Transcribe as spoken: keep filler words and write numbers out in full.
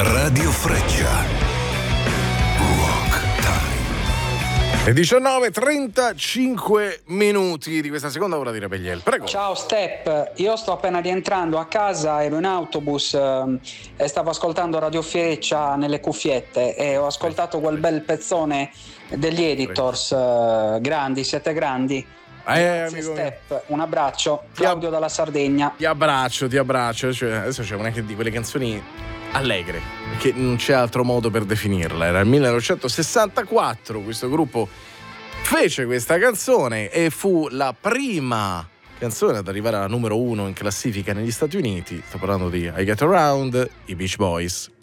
Radio Freccia. Le diciannove e trentacinque minuti di questa seconda ora di Rebelliel. Prego. Ciao Step, io sto appena rientrando a casa, ero in autobus eh, e stavo ascoltando Radio Freccia nelle cuffiette e ho ascoltato quel bel pezzone degli Editors. Eh, grandi, siete grandi. Eh, amico Step, mio. un abbraccio. Claudio dalla Sardegna. Ti abbraccio, ti abbraccio. Cioè, adesso c'è una di quelle canzoni allegre, perché non c'è altro modo per definirla. Era il millenovecentosessantaquattro, questo gruppo fece questa canzone e fu la prima canzone ad arrivare alla numero uno in classifica negli Stati Uniti. Sto parlando di I Get Around, i Beach Boys.